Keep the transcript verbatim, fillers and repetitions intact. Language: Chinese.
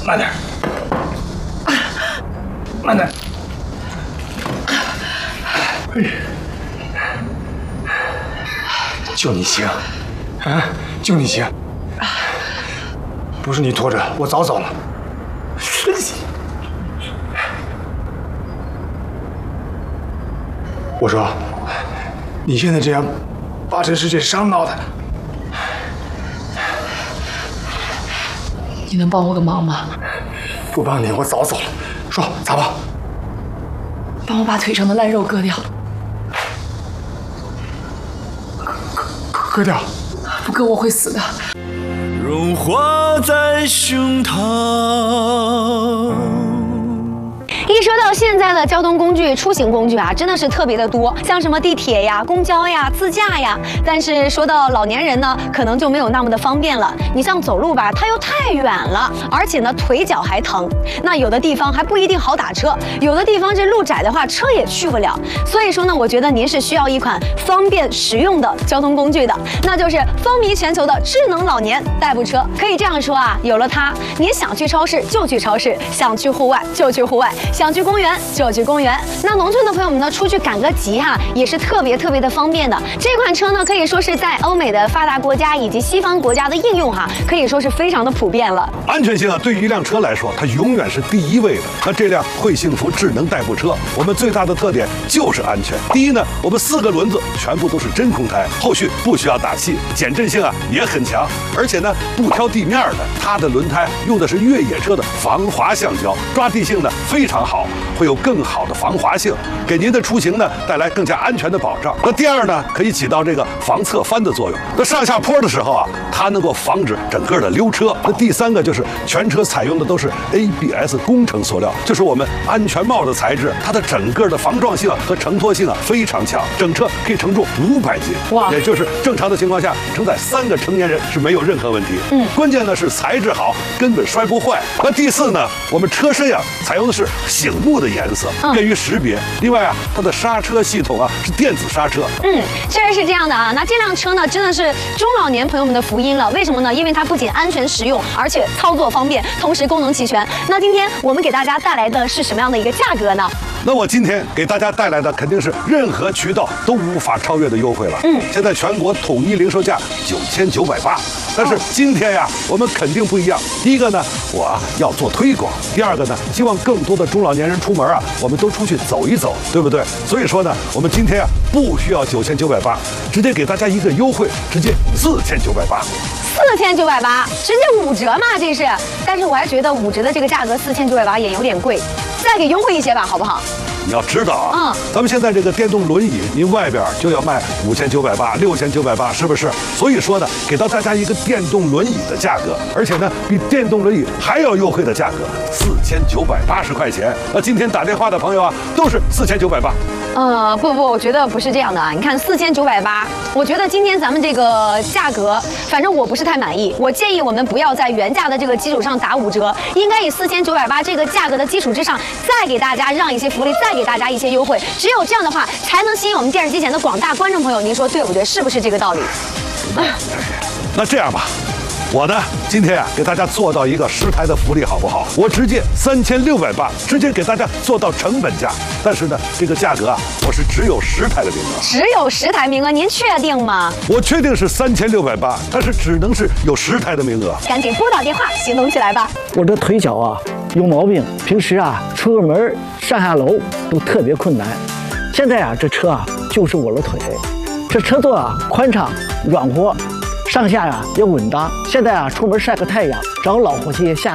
慢点，慢点。哎，就你行，啊，就你行。不是你拖着，我早走了。我说，你现在这样，把这世界伤闹的。 你能帮我个忙吗？ 不帮你，我早走了。说咋办？ 帮我把腿上的烂肉割掉。 割割掉？ 不割我会死的。 融化在胸膛。 一说到现在的交通工具、出行工具啊，真的是特别的多，像什么地铁呀、公交呀、自驾呀。但是说到老年人呢，可能就没有那么的方便了。你像走路吧，它又太远了，而且呢腿脚还疼。那有的地方还不一定好打车，有的地方这路窄的话，车也去不了。所以说呢，我觉得您是需要一款方便实用的交通工具的，那就是风靡全球的智能老年代步车。可以这样说啊，有了它，您想去超市就去超市，想去户外就去户外。想去公园就去公园，那农村的朋友们呢，出去赶个集哈、啊，也是特别特别的方便的。这款车呢，可以说是在欧美的发达国家以及西方国家的应用哈、啊，可以说是非常的普遍了。 安全性啊，对于一辆车来说，它永远是第一位的。那这辆会幸福智能代步车，我们最大的特点就是安全。第一呢，我们四个轮子全部都是真空胎，后续不需要打气，减震性啊也很强，而且呢不挑地面的，它的轮胎用的是越野车的防滑橡胶，抓地性呢非常好，会有更好的防滑性，给您的出行呢带来更加安全的保障。那第二呢，可以起到这个防侧翻的作用。那上下坡的时候啊，它能够防止整个的溜车。那第三个就是全车采用的都是 A B S 工程塑料，就是我们安全帽的材质，它的整个的防撞性和承托性啊非常强，整车可以承重五百斤，哇，也就是正常的情况下承载三个成年人是没有任何问题。嗯，关键呢是材质好，根本摔不坏。那第四呢，我们车身呀、啊、采用的是醒目的颜色，便于识别。另外啊，它的刹车系统啊是电子刹车。 嗯，确实是这样的啊。那这辆车呢，真的是中老年朋友们的福音了。为什么呢？因为它不仅安全实用，而且操作方便，同时功能齐全。那今天我们给大家带来的是什么样的一个价格呢？ 那我今天给大家带来的肯定是任何渠道都无法超越的优惠了。嗯，现在全国统一零售价九千九百八，但是今天呀，我们肯定不一样。第一个呢，我要做推广；第二个呢，希望更多的中老年人出门啊，我们都出去走一走，对不对？所以说呢，我们今天啊不需要九千九百八，直接给大家一个优惠，直接四千九百八。 四千九百八，直接五折嘛，这是。但是我还觉得五折的这个价格四千九百八也有点贵，再给优惠一些吧，好不好？ 你要知道啊， 嗯， 咱们现在这个电动轮椅，您外边就要卖五千九百八、六千九百八，是不是？所以说呢，给到大家一个电动轮椅的价格，而且呢，比电动轮椅还要优惠的价格，四千九百八十块钱。那今天打电话的朋友啊，都是四千九百八。 呃，不不，我觉得不是这样的啊。你看四千九百八，我觉得今天咱们这个价格，反正我不是太满意。我建议我们不要在原价的这个基础上打五折，应该以四千九百八这个价格的基础之上，再给大家让一些福利，再给大家一些优惠。只有这样的话，才能吸引我们电视机前的广大观众朋友。您说对不对？是不是这个道理？ 那这样吧。我呢，今天啊，给大家做到一个十台的福利，好不好？我直接三千六百八，直接给大家做到成本价。但是呢，这个价格啊，我是只有十台的名额， 只有十台名额，您确定吗？ 我确定是三千六百八，但是只能是有十台的名额。 赶紧拨打电话，行动起来吧！ 我这腿脚啊有毛病，平时啊出个门上下楼都特别困难。现在啊，这车啊就是我的腿，这车座啊宽敞软和。上下呀、啊、也稳当，现在啊出门晒个太阳，找老伙计下。